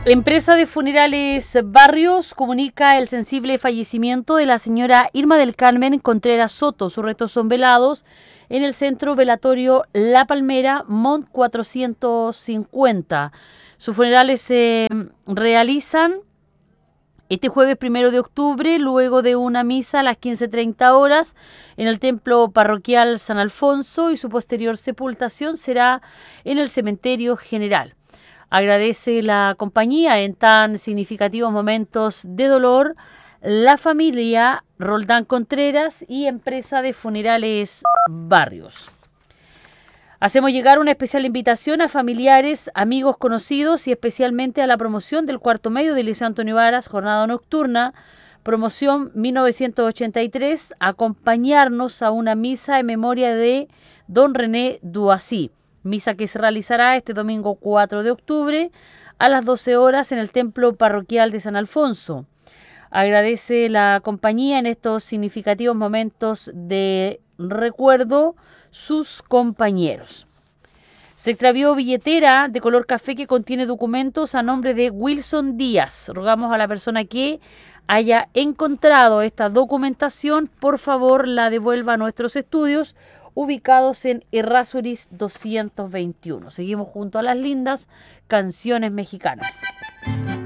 Empresa de Funerales Barrios comunica el sensible fallecimiento de la señora Irma del Carmen Contreras Soto. Sus restos son velados en el Centro Velatorio La Palmera, Mont 450. Sus funerales se realizan este jueves 1 de octubre, luego de una misa a las 15:30 horas en el Templo Parroquial San Alfonso, y su posterior sepultación será en el Cementerio General. Agradece la compañía en tan significativos momentos de dolor la familia Roldán Contreras y Empresa de Funerales Barrios. Hacemos llegar una especial invitación a familiares, amigos, conocidos y especialmente a la promoción del cuarto medio del Liceo Antonio Varas, jornada nocturna, promoción 1983, acompañarnos a una misa en memoria de don René Duasí. Misa que se realizará este domingo 4 de octubre a las 12 horas en el Templo Parroquial de San Alfonso. Agradece la compañía en estos significativos momentos de recuerdo sus compañeros. Se extravió billetera de color café que contiene documentos a nombre de Wilson Díaz. Rogamos a la persona que haya encontrado esta documentación, por favor la devuelva a nuestros estudios ubicados en Errázuriz 221. Seguimos junto a las lindas canciones mexicanas.